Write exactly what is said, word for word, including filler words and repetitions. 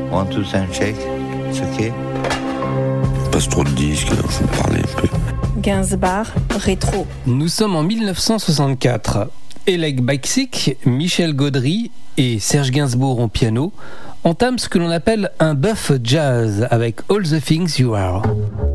One, two, sound check. It's okay. Passe trop de disques, là, faut parler un peu. Gainsbourg, rétro. Nous sommes en dix-neuf cent soixante-quatre. Oleg Baksik, Michel Gaudry et Serge Gainsbourg au piano entament ce que l'on appelle un buff jazz avec All the Things You Are.